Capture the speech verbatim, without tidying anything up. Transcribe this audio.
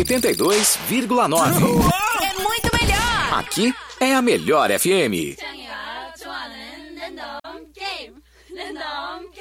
oitenta e dois vírgula nove. É muito melhor! Aqui é a melhor F M.